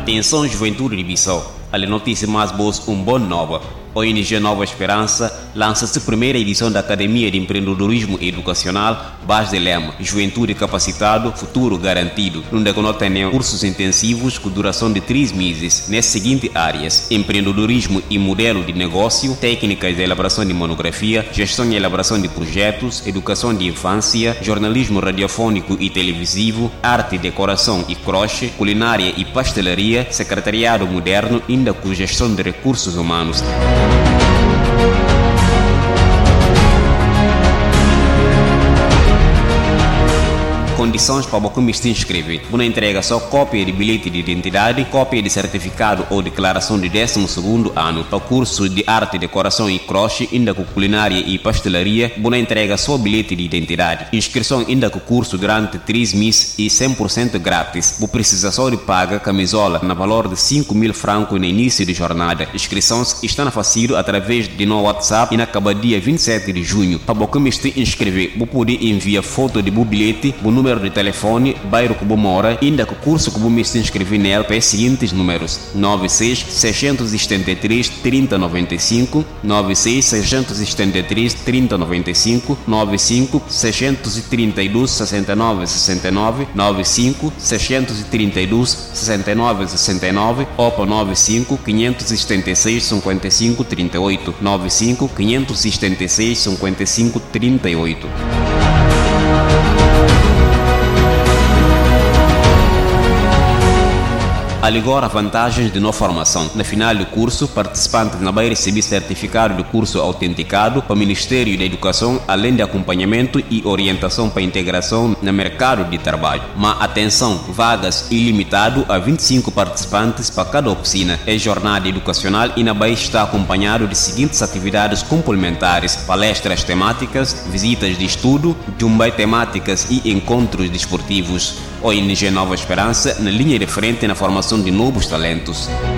Atenção, juventude de Bissau. A notícia mais boa, boa nova. ONG Nova Esperança lança-se a primeira edição da Academia de Empreendedorismo Educacional Base de Lema, Juventude Capacitado, Futuro Garantido, onde contém cursos intensivos com duração de 3 meses, nas seguintes áreas: empreendedorismo e modelo de negócio, técnicas de elaboração de monografia, gestão e elaboração de projetos, educação de infância, jornalismo radiofônico e televisivo, arte, decoração e crochê, culinária e pastelaria, secretariado moderno, ainda com gestão de recursos humanos. Condições para você se inscrever. Você entrega só cópia de bilhete de identidade, cópia de certificado ou declaração de 12º ano. Para o curso de arte, decoração e crochê, ainda com culinária e pastelaria, você entrega só bilhete de identidade. Inscrição ainda com curso durante 3 meses e 100% grátis. Você precisa só de pagar camisola na valor de 5.000 francos no início de jornada. Inscrições estão fáceis através de no WhatsApp e na acaba dia 27 de junho. Para você se inscrever, você pode enviar foto de bilhete, o número de telefone, bairro que você mora, ainda que o curso que você se inscrever nele para os seguintes números: 96 673 3095, 96 673 3095, 95 632 69 69, 95 632 69 69, ou para 95 576 55 38, 95 576 55 38. Agora, vantagens de não formação. Na final do curso, participantes vai receber certificado de curso autenticado para o Ministério da Educação, além de acompanhamento e orientação para integração no mercado de trabalho. Mas atenção, vagas ilimitado a 25 participantes para cada oficina. É jornada educacional e vai estar acompanhado de seguintes atividades complementares: palestras temáticas, visitas de estudo, jumbai temáticas e encontros desportivos. ONG Nova Esperança na linha de frente na formação de novos talentos.